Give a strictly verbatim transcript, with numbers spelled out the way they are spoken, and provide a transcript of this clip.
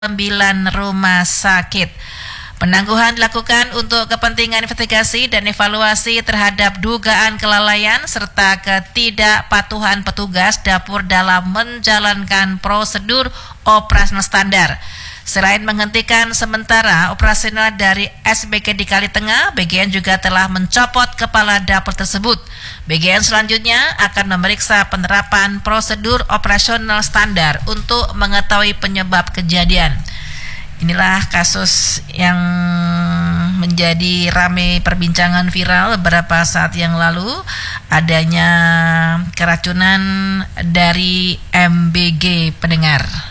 sembilan rumah sakit. Penangguhan dilakukan untuk kepentingan investigasi dan evaluasi terhadap dugaan kelalaian serta ketidakpatuhan petugas dapur dalam menjalankan prosedur operasional standar. Selain menghentikan sementara operasional dari S B K di Kalitengah, B G N juga telah mencopot kepala dapur tersebut. B G N selanjutnya akan memeriksa penerapan prosedur operasional standar untuk mengetahui penyebab kejadian. Inilah kasus yang menjadi ramai perbincangan viral beberapa saat yang lalu, adanya keracunan dari M B G pendengar.